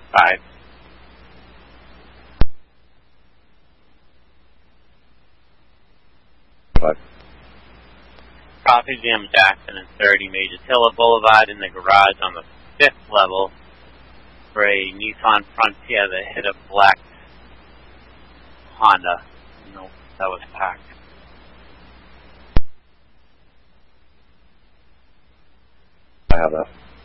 5. Coffee Jam Jackson and 30 made Attila Boulevard in the garage on the 5th level for a Nissan Frontier that hit a black Honda. Nope, that was packed. I have that.